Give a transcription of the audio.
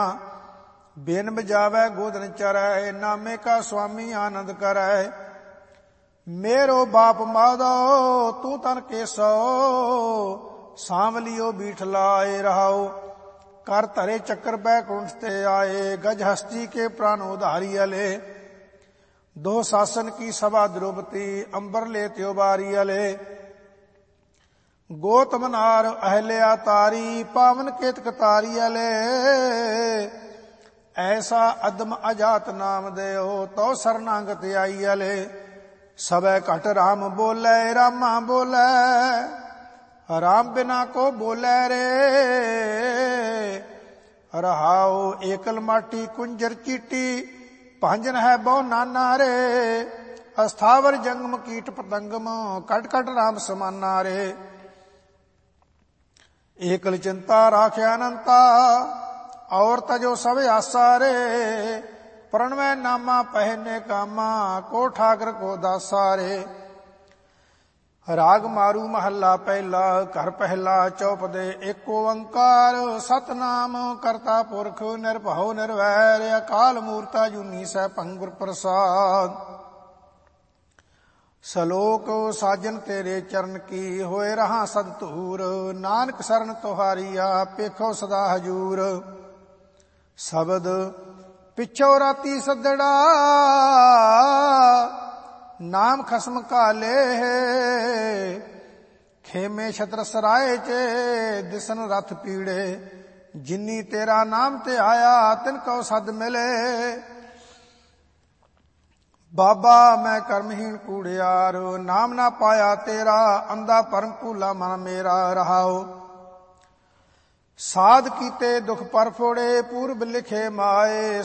Ben बजावै Godan चरै, नामे का स्वामी आनंद करै। मेरो बाप माधो तू तन केसो, सांवलियो बीठ लाए रहाओ। कर धरे चक्र बैकुंठ ते आए, गज हस्ती के प्राण उधारी अले। दो शासन की सभा द्रौपदी, अंबर ले त्यो बारी अले। गौतम नार अहल्या तारी, पावन केतक तारी अले। ऐसा अदम अजात नाम देओ, तो शरणागत आई अले। सबे घट राम बोले, रामा बोले, राम बिना को बोले रे। रहाओ एकल माटी कुंजर चीटी, भांजन है बहु नाना रे। अस्थावर जंगम कीट पतंगम, कट कट राम समाना रे। एकल चिंता राख्या अनंता, और तजो सब आसा रे। प्रणमय नामा पहने कामा, को ठाकर को दासा रे। राग मारू महला पहला, घर पहला चौपदे एक ओंकार। सतनाम करता पुरख, निर्भव निर्वैर, अकाल मूर्ता जूनी सै भंगुर प्रसाद। सलोक साजन तेरे चरण की, होए रहा सदतूर। नानक शरण तुहारिया, पेखो सदा हजूर। शब्द पिछो राती सदड़ा, नाम खसम काले। खेमे छत्र सराय चे, दिसन रथ पीड़े। जिन्नी तेरा नाम ते आया, तिनको सद मिले। बाबा मैं कर्महीन कूड़ियार, नाम ना पाया तेरा। अंधा परम भूला मन मेरा रहाओ। साध कीते दुख पर फोड़े, पूर्व लिखे माए।